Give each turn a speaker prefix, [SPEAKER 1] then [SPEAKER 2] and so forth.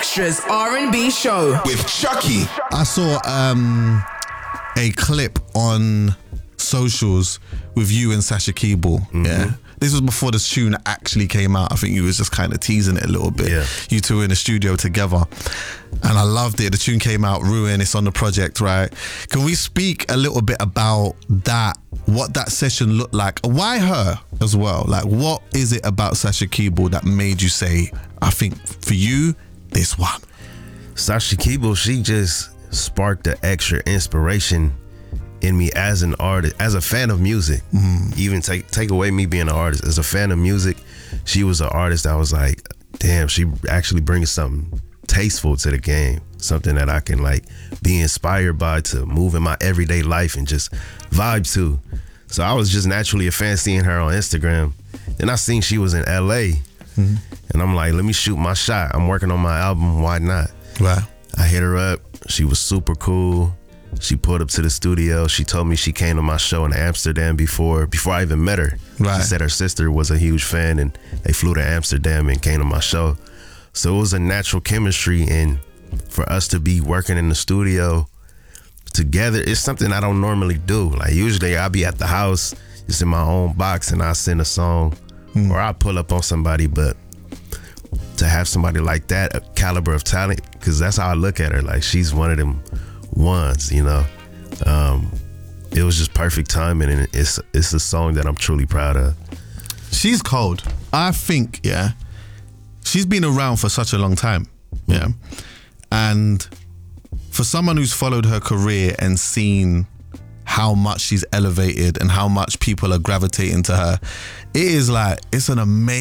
[SPEAKER 1] Extras R&B show
[SPEAKER 2] with Chucky.
[SPEAKER 3] I saw a clip on socials with you and Sasha Keeble. Yeah. This was before the tune actually came out. I think you was just kind of teasing it a little bit.
[SPEAKER 4] Yeah.
[SPEAKER 3] You two were in the studio together. And I loved it. The tune came out, Ruin, it's on the project, right? Can we speak a little bit about that, what that session looked like? Why her as well? Like, what is it about Sasha Keeble that made you say, I think for you, this one?
[SPEAKER 4] Sasha Keeble, she just sparked the extra inspiration in me as an artist, as a fan of music. Even take away me being an artist. As a fan of music, she was an artist that was like, damn, she actually brings something tasteful to the game, something that I can like be inspired by to move in my everyday life and just vibe to. So I was just naturally a fan seeing her on Instagram. Then I seen she was in LA, and I'm like, let me shoot my shot. I'm working on my album, why not?
[SPEAKER 3] Right.
[SPEAKER 4] I hit her up, she was super cool. She pulled up to the studio. She told me she came to my show in Amsterdam before I even met her.
[SPEAKER 3] Right.
[SPEAKER 4] She said her sister was a huge fan and they flew to Amsterdam and came to my show. So it was a natural chemistry, and for us to be working in the studio together, it's something I don't normally do. Like usually I'll be at the house, just in my own box, and I send a song or I pull up on somebody, but to have somebody like that, a caliber of talent, because that's how I look at her. Like she's one of them ones, you know. It was just perfect timing, and it's a song that I'm truly proud of.
[SPEAKER 3] She's cold. I think, yeah, she's been around for such a long time, yeah. And for someone who's followed her career and seen how much she's elevated and how much people are gravitating to her, it is like, it's an amazing